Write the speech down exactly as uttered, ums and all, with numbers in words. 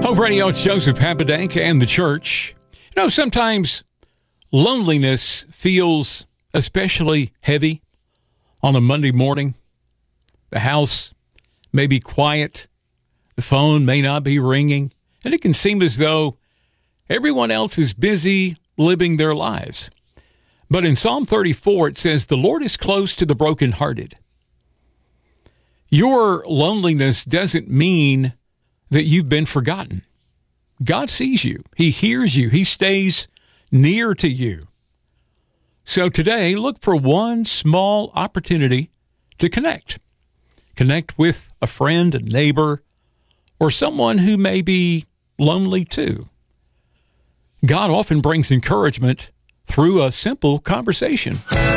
Hope Radio, it's Joseph Habedank and the church. You know, sometimes loneliness feels especially heavy on a Monday morning. The house may be quiet. The phone may not be ringing. And it can seem as though everyone else is busy living their lives. But in Psalm thirty-four, it says, "The Lord is close to the brokenhearted." Your loneliness doesn't mean that you've been forgotten. God sees you. He hears you. He stays near to you. So today, look for one small opportunity to connect. Connect with a friend, a neighbor, or someone who may be lonely too. God often brings encouragement through a simple conversation.